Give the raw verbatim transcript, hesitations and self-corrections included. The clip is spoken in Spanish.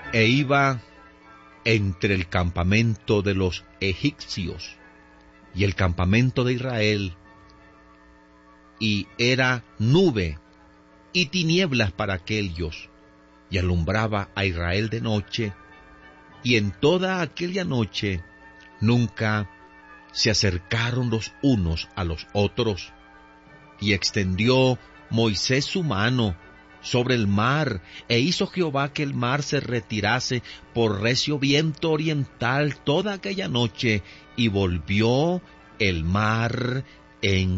e iba entre el campamento de los egipcios y el campamento de Israel, y era nube y tinieblas para aquellos, y alumbraba a Israel de noche, y en toda aquella noche nunca se acercaron los unos a los otros. Y extendió Moisés su mano sobre el mar, e hizo Jehová que el mar se retirase por recio viento oriental toda aquella noche, y volvió el mar en